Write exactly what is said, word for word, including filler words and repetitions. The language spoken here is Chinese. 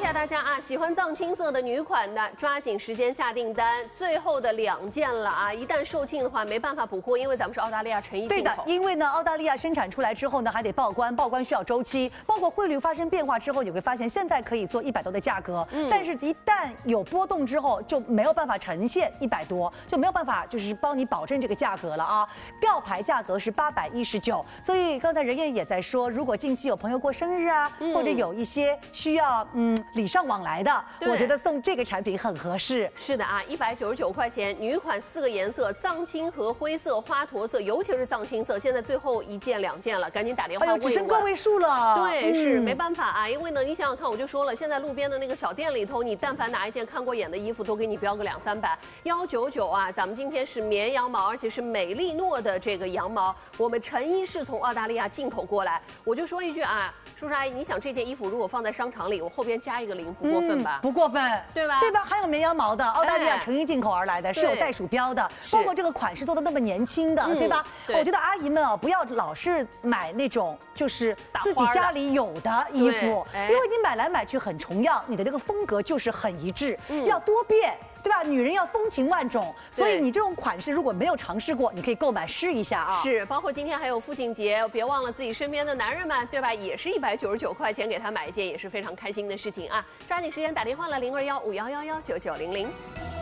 下大家啊，喜欢藏青色的女款的，抓紧时间下订单，最后的两件了啊！一旦售罄的话，没办法补货，因为咱们是澳大利亚成衣进口。 对的，因为呢，澳大利亚生产出来之后呢，还得报关，报关需要周期，包括汇率发生变化之后，你会发现现在可以做一百多的价格，嗯、但是一旦有波动之后，就没有办法呈现一百多，就没有办法就是帮你保证这个价格了啊。吊牌价格是八百一十九，所以刚才任燕也在说，如果近期有朋友过生日啊，嗯、或者有一些需要嗯礼尚往来的，我觉得送这个产品很合适。 是的啊，一百九十九块钱，女款四个颜色，藏青和灰色、花驼色，尤其是藏青色，现在最后一件两件了，赶紧打电话问一问。 哎呦，只剩个位数了。 对，嗯、是没办法啊，因为呢，你想想看，我就说了，现在路边的那个小店里头，你但凡拿一件看过眼的衣服，都给你标个两三百，幺九九啊。咱们今天是绵羊毛，而且是美丽诺的这个羊毛，我们成衣是从澳大利亚进口过来。我就说一句啊，叔叔阿姨，你想这件衣服如果放在商场里，我后边加一个零，不过分吧？ 嗯、不过分， 对吧？ 对吧？还有绵羊毛的，澳大利亚成衣进口而来的，哎、是有袋鼠标的，包括这个款式做的那么年轻的，嗯、对吧？对，我觉得阿姨们啊，不要老是买那种就是自己家里有的衣服，因为你买来买去很重样，你的这个风格就是很一致，嗯、要多变。对吧？女人要风情万种，所以你这种款式如果没有尝试过，你可以购买试一下啊。 是，包括今天还有父亲节，别忘了自己身边的男人们，对吧？也是一百九十九块钱给他买一件，也是非常开心的事情啊！抓紧时间打电话了，零二幺五幺幺幺九九零零。